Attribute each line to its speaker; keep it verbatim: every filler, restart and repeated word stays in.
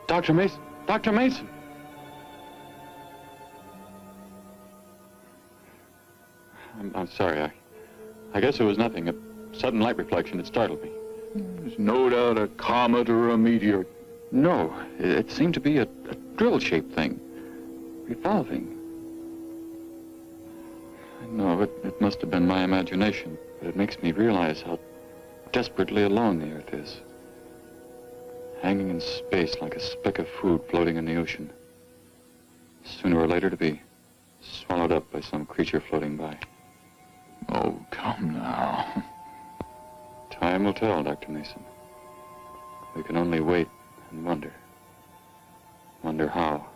Speaker 1: Doctor Mason! Doctor Mason! I'm, I'm sorry. I, I guess it was nothing. A sudden light reflection. It startled me.
Speaker 2: There's no doubt a comet or a meteor.
Speaker 1: No, it, it seemed to be a, a drill-shaped thing, revolving. No, it, it must have been my imagination, but it makes me realize how desperately alone the Earth is. Hanging in space like a speck of food floating in the ocean. Sooner or later to be swallowed up by some creature floating by.
Speaker 2: Oh, come now.
Speaker 1: Time will tell, Doctor Mason. We can only wait and wonder. Wonder how.